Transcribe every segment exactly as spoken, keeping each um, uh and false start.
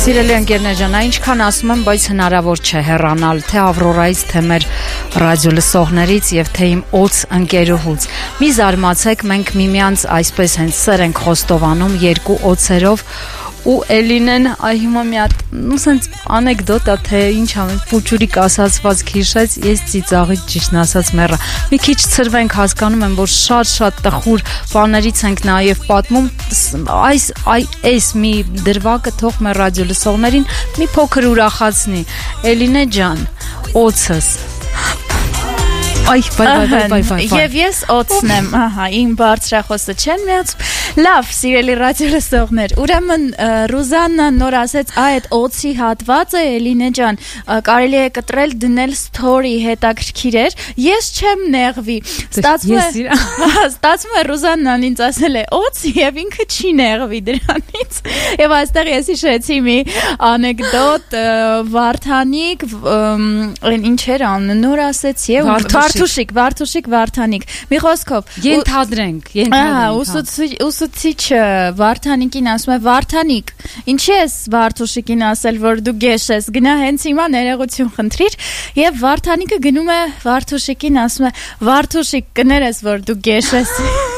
Սիրելի ընկերներ ջան, ինչքան ասում եմ, բայց հնարավոր չէ հեռանալ թե Ավրորայից, թե մեր ռադիոլսողներից եւ թե իմ օծ ընկերուհուց։ Մի զարմացեք, մենք միմյանց այսպես հենց սեր ենք խոստովանում երկու օծերով ու Էլինեն այ հիմա մի հատ նույնիսկ անեկդոտ է, թե ինչ անել, փուչուրիկ ասացված քիշեց, ես ծիծաղից ճիշտն ասած մեռա։ Մի քիչ ծրվենք, հասկանում եմ, որ շատ-շատ տխուր բաներից ենք նաև պատմում, այս այս մի դրվագը թող մեր ռադիոլսողներին մի փոքր ուրախացնի։ Էլինե ջան, օծս Այ, բայ, բայ, բայ, բայ, բայ։ Եվ ես օծն եմ, ահա, իմ բարձրախոսը չեն միացում։ Լավ, սիրելի ռադիոլսողներ, ուրեմն Ռուզաննան նոր ասեց, այդ օծի հատվածը, Էլինե ջան, կարելի է կտրել, դնել story, հետաքրքիր էր։ Ես չեմ նեղվի։ Ստացվում է, ստացվում է Ռուզաննան ինձ ասել է օծ եւ ինքը չի նեղվի դրանից։ Եվ այստեղ ես հիշեցի մի անեկդոտ, Վարդանիկ, այն ինչ էր անունը, նոր ասեցի, Վարդուշիկ, Վարդուշիկ Վարդանիկ։ Մի խոսքով, ենթադրենք, ենթադրենք։ Ուսուցիչը Վարդանիկին ասում է Վարդանիկ, ինչի ես Վարդուշիկին ասել, որ դու գեշ ես, գնա հենց հիմա ներողություն խնդրիր, եւ Վարդանիկը գնում է Վարդուշիկին ասում է Վարդուշիկ, կներես, որ դու գեշ ես։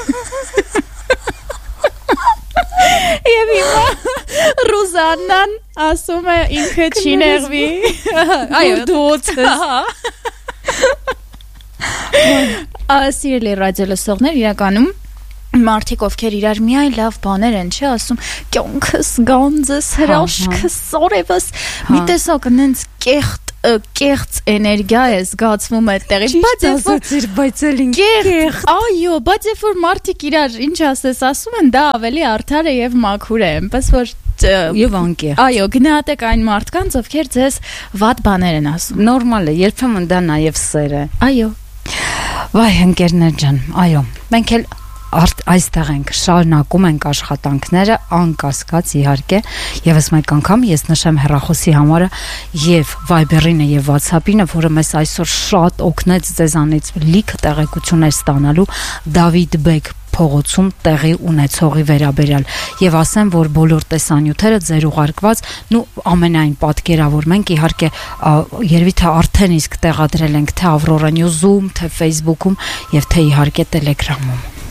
Եվ հիմա Ռուզաննան ասում է ինքը չի նեղվի։ Այո, դու Սիրելի ռադիոլսողներ, իրականում մարդիկ, ովքեր իրար միայն լավ բաներ են, չէ, ասում կյանքս գանձս, հրաշքս, սորևս, մի տեսակ նենց կեղտ կեղծ էներգիա է զգացվում այդտեղից, բայց ասացիր, բայց էլ կեղծ, այո, բայց երբ որ մարդիկ իրար ինչ ասես ասում են, դա ավելի արդար է եւ մաքուր է, այնպես որ եւ անկեղծ։ Այո, գնահատեք այն մարդկանց, ովքեր ձեզ վատ բաներ են ասում։ Նորմալ է, երբեմն դա նաեւ սեր է։ Այո։ Վայ, ընկերներ ջան, այո, մենք էլ այստեղ ենք, շարունակում ենք աշխատանքները, անկասկած իհարկե, եւս մեկ անգամ ես նշեմ հեռախոսի համարը եւ Viber-ինը եւ WhatsApp-ինը, որը մեզ այսօր շատ օգնեց ձեզանից լիքը տեղեկություններ ստանալու Դավիթ Բեկ փողոցում տեղի ունեցողի վերաբերյալ եւ ասեմ, որ բոլոր տեսանյութերը ձեր ուղարկված, նու ամենայն պատկերավոր մենք իհարկե երևի թե արդեն իսկ տեղադրել ենք թե Aurora News-ում, թե Facebook-ում եւ թե իհարկե Telegram-ում։